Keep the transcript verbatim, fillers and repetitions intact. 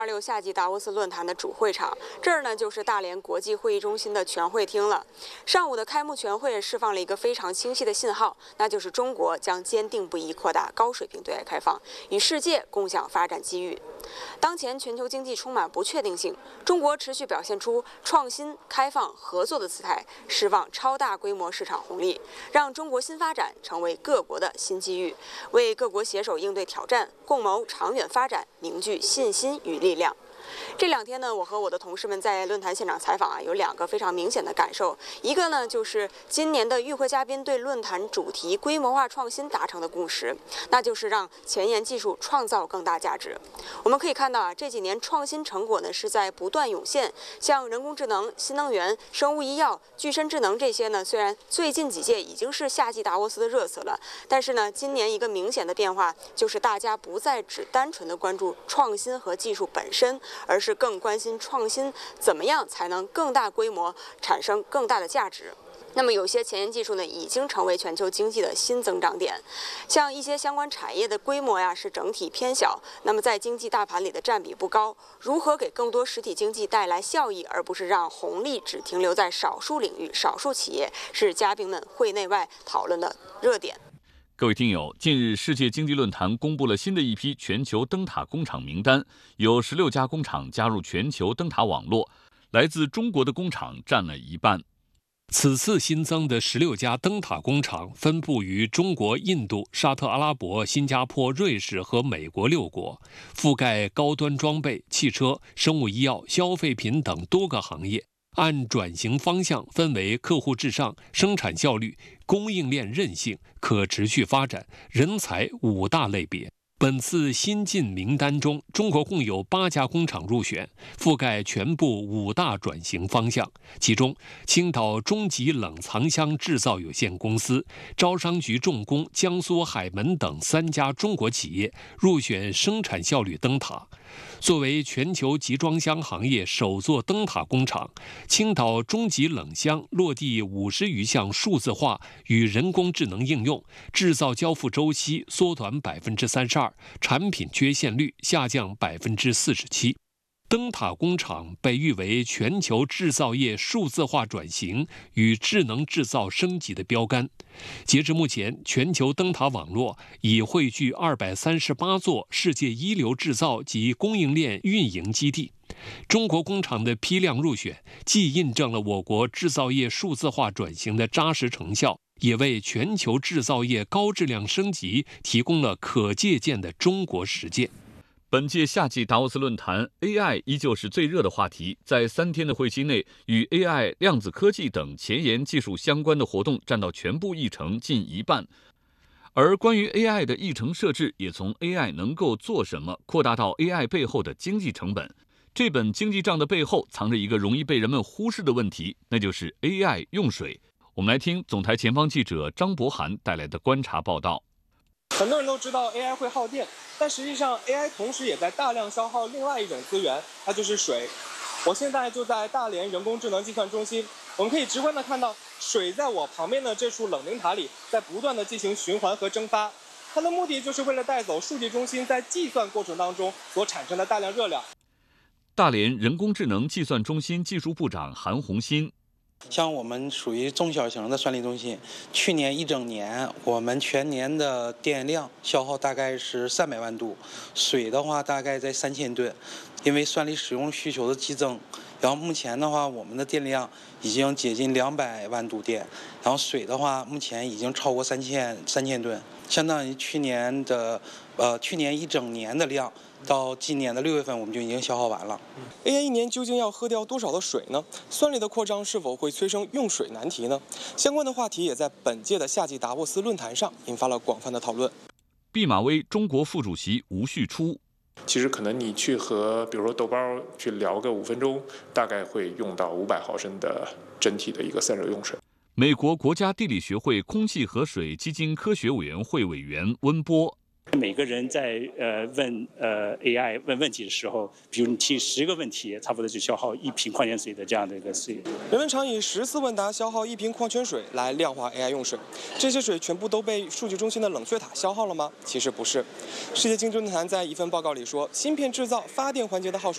二六夏季达沃斯论坛的主会场，这儿呢就是大连国际会议中心的全会厅了。上午的开幕全会释放了一个非常清晰的信号，那就是中国将坚定不移扩大高水平对外开放，与世界共享发展机遇。当前全球经济充满不确定性，中国持续表现出创新、开放、合作的姿态，释放超大规模市场红利，让中国新发展成为各国的新机遇，为各国携手应对挑战、共谋长远发展凝聚信心与力量。这两天呢，我和我的同事们在论坛现场采访啊，有两个非常明显的感受。一个呢，就是今年的与会嘉宾对论坛主题规模化创新达成的共识，那就是让前沿技术创造更大价值。我们可以看到啊，这几年创新成果呢是在不断涌现，像人工智能、新能源、生物医药、具身智能这些呢，虽然最近几届已经是夏季达沃斯的热词了，但是呢，今年一个明显的变化就是大家不再只单纯的关注创新和技术本身，而是更关心创新怎么样才能更大规模产生更大的价值。那么有些前沿技术呢，已经成为全球经济的新增长点，像一些相关产业的规模呀是整体偏小，那么在经济大盘里的占比不高。如何给更多实体经济带来效益，而不是让红利只停留在少数领域、少数企业，是嘉宾们会内外讨论的热点。 各位听友，近日世界经济论坛公布了新的一批全球灯塔工厂名单，有十六家工厂加入全球灯塔网络，来自中国的工厂占了一半。 此次新增的十六家灯塔工厂分布于中国、印度、沙特阿拉伯、新加坡、瑞士和美国六国，覆盖高端装备、汽车、生物医药、消费品等多个行业。按转型方向分为客户至上、生产效率、供应链韧性、可持续发展、人才五大类别。本次新进名单中，中国共有八家工厂入选，覆盖全部五大转型方向。其中，青岛中极冷藏箱制造有限公司、招商局重工、江苏海门等三家中国企业入选生产效率灯塔。作为全球集装箱行业首座灯塔工厂，青岛中极冷箱落地五十余项数字化与人工智能应用，制造交付周期缩短百分之三十二，产品缺陷率下降百分之四十七。灯塔工厂被誉为全球制造业数字化转型与智能制造升级的标杆。截至目前，全球灯塔网络已汇聚二百三十八座世界一流制造及供应链运营基地。中国工厂的批量入选，既印证了我国制造业数字化转型的扎实成效，也为全球制造业高质量升级提供了可借鉴的中国实践。 本届夏季达沃斯论坛 A I 依旧是最热的话题，在三天的会期内，与 A I、量子科技等前沿技术相关的活动占到全部议程近一半。而关于 A I 的议程设置，也从 A I 能够做什么，扩大到 A I 背后的经济成本。这本经济账的背后，藏着一个容易被人们忽视的问题，那就是 A I 用水。我们来听总台前方记者张博涵带来的观察报道。 很多人都知道 A I 会耗电，但实际上 A I 同时也在大量消耗另外一种资源，它就是水。我现在就在大连人工智能计算中心，我们可以直观的看到水在我旁边的这处冷凝塔里在不断的进行循环和蒸发，它的目的就是为了带走数据中心在计算过程当中所产生的大量热量。 大连人工智能计算中心技术部长韩红新。 像我们属于中小型的算力中心，去年一整年我们全年的电量消耗大概是三百万度，水的话大概在三千吨，因为算力使用需求的激增，然后目前的话我们的电量已经接近两百万度电，然后水的话目前已经超过三千三千吨，相当于去年的呃去年一整年的量。到今年的六月份，我们就已经消耗完了。 A I 一年究竟要喝掉多少的水呢？算力的扩张是否会催生用水难题呢？相关的话题也在本届的夏季达沃斯论坛上引发了广泛的讨论。 毕马威中国副主席吴旭初。 其实可能你去和比如说豆包去聊个五分钟，大概会用到五百毫升的整体的一个散热用水。 美国国家地理学会空气和水基金科学委员会委员温波。 每个人在呃问呃 A I 问问题的时候，比如你提十个问题，差不多就消耗一瓶矿泉水的这样的一个水。 人们常以十次问答消耗一瓶矿泉水来量化 A I 用水，这些水全部都被数据中心的冷却塔消耗了吗？其实不是。世界经济论坛在一份报告里说，芯片制造发电环节的耗水